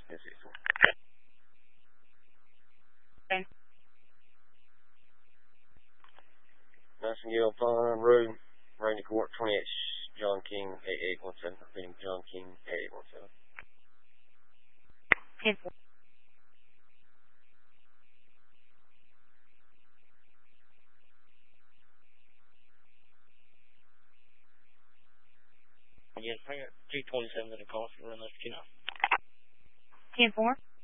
10-6. Okay. Nightingale Farm Road, Rainy Court, 28 John King, 8817. Repeating, John King, 8817. 10-4. Yes, I got 227 at a cost for run left 2 now. 10-4.